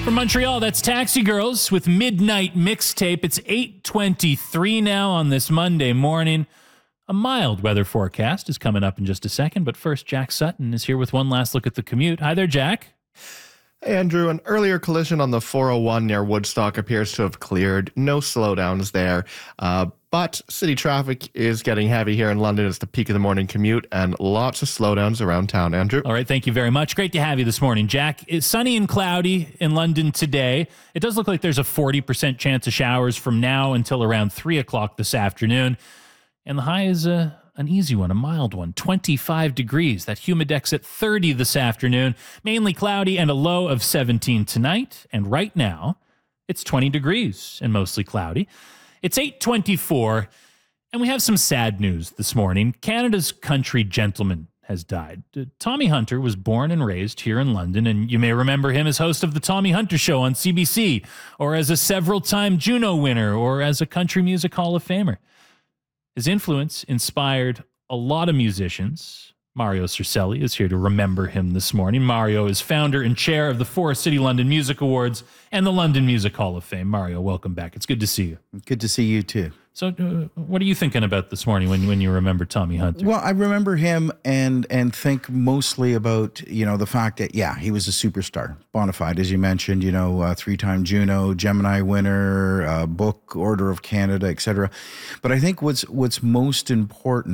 From Montreal, that's Taxi Girls with Midnight Mixtape. It's 8:23 now on this Monday morning. A mild weather forecast is coming up in just a second, but first, Jack Sutton is here with one last look at the commute. Hi there, Jack. Hey, Andrew, an earlier collision on the 401 near Woodstock appears to have cleared. No slowdowns there. But city traffic is getting heavy here in London. It's the peak of the morning commute and lots of slowdowns around town, Andrew. All right, thank you very much. Great to have you this morning, Jack. It's sunny and cloudy in London today. It does look like there's a 40% chance of showers from now until around 3 o'clock this afternoon. And the high is an easy one, a mild one, 25 degrees. That humidex at 30 this afternoon. Mainly cloudy and a low of 17 tonight. And right now, it's 20 degrees and mostly cloudy. It's 8:24, and we have some sad news this morning. Canada's country gentleman has died. Tommy Hunter was born and raised here in London, and you may remember him as host of The Tommy Hunter Show on CBC, or as a several-time Juno winner, or as a Country Music Hall of Famer. His influence inspired a lot of musicians. Mario Cercelli is here to remember him this morning. Mario is founder and chair of the Forest City London Music Awards and the London Music Hall of Fame. Mario, welcome back. It's good to see you. Good to see you too. So what are you thinking about this morning when you remember Tommy Hunter? Well, I remember him and think mostly about, the fact that, he was a superstar, bona fide, as you mentioned, 3-time Juno, Gemini winner, book, Order of Canada, etc. But I think what's most important